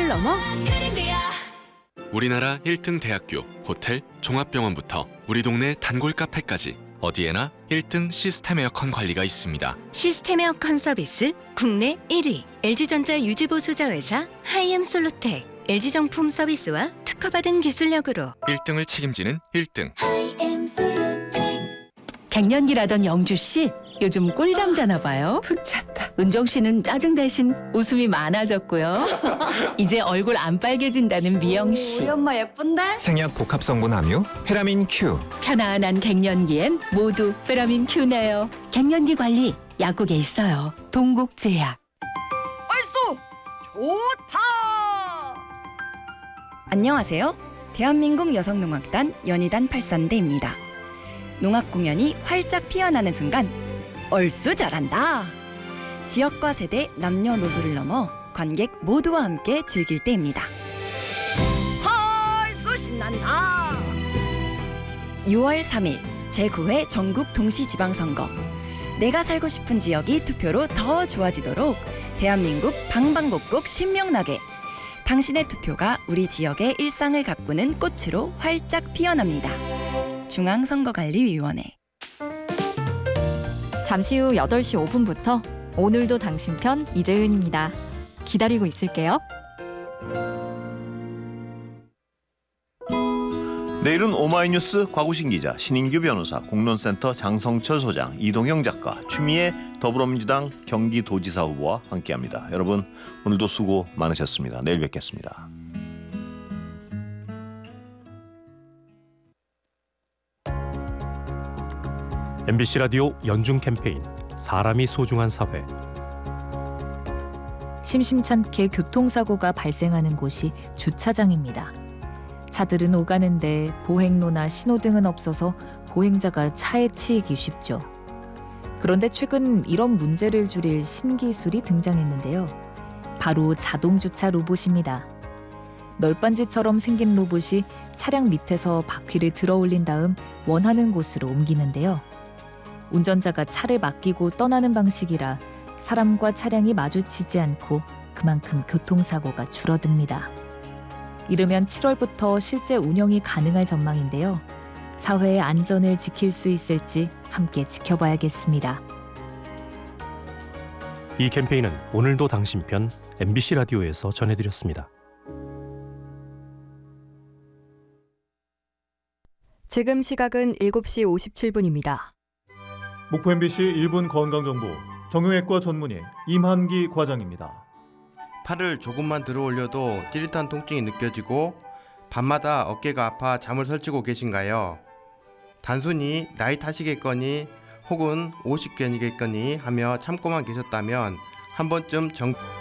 넘어 우리나라 1등 대학교, 호텔, 종합병원부터 우리 동네 단골 카페까지 어디에나 1등 시스템 에어컨 관리가 있습니다. 시스템 에어컨 서비스 국내 1위 LG전자 유지보수자회사 하이엠솔루텍 LG정품 서비스와 특허받은 기술력으로 1등을 책임지는 1등. 갱년기라던 영주씨 요즘 꿀잠 자나 봐요. 푹 잤다. 은정씨는 짜증 대신 웃음이 많아졌고요. 이제 얼굴 안 빨개진다는 미영씨. 우리 엄마 예쁜데? 생약 복합 성분 함유 페라민 Q. 편안한 갱년기엔 모두 페라민 Q네요. 갱년기 관리 약국에 있어요. 동국제약. 얼쑤! 좋다! 안녕하세요. 대한민국 여성농악단 연희단 83대입니다. 농악 공연이 활짝 피어나는 순간 얼쑤 잘한다! 지역과 세대, 남녀노소를 넘어 관객 모두와 함께 즐길 때입니다. 얼쑤 신난다! 6월 3일 제9회 전국 동시지방선거. 내가 살고 싶은 지역이 투표로 더 좋아지도록 대한민국 방방곡곡 신명나게 당신의 투표가 우리 지역의 일상을 가꾸는 꽃으로 활짝 피어납니다. 중앙선거관리위원회. 잠시 후 8시 5분부터 오늘도 당신 편 이재은입니다. 기다리고 있을게요. 내일은 오마이뉴스 곽우신 기자, 신인규 변호사, 공론센터 장성철 소장, 이동영 작가, 추미애 더불어민주당 경기도지사 후보와 함께합니다. 여러분 오늘도 수고 많으셨습니다. 내일 뵙겠습니다. MBC 라디오 연중 캠페인 사람이 소중한 사회. 심심찮게 교통사고가 발생하는 곳이 주차장입니다. 차들은 오가는데 보행로나 신호등은 없어서 보행자가 차에 치이기 쉽죠. 그런데 최근 이런 문제를 줄일 신기술이 등장했는데요. 바로 자동주차 로봇입니다. 널빤지처럼 생긴 로봇이 차량 밑에서 바퀴를 들어 올린 다음 원하는 곳으로 옮기는데요. 운전자가 차를 맡기고 떠나는 방식이라 사람과 차량이 마주치지 않고 그만큼 교통사고가 줄어듭니다. 이르면 7월부터 실제 운영이 가능할 전망인데요. 사회의 안전을 지킬 수 있을지 함께 지켜봐야겠습니다. 이 캠페인은 오늘도 당신 편 MBC 라디오에서 전해드렸습니다. 지금 시각은 7시 57분입니다. 목포 MBC 1분 건강정보 정형외과 전문의 임한기 과장입니다. 팔을 조금만 들어 올려도 찌릿한 통증이 느껴지고 밤마다 어깨가 아파 잠을 설치고 계신가요? 단순히 나이 탓이겠거니 혹은 오십견이겠거니 하며 참고만 계셨다면 한 번쯤